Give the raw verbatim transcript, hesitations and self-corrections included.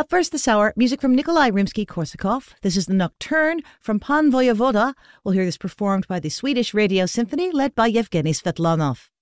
Up first this hour, music from Nikolai Rimsky-Korsakov. This is the Nocturne from Pan Voyevoda. We'll hear this performed by the Swedish Radio Symphony, led by Yevgeny Svetlanov.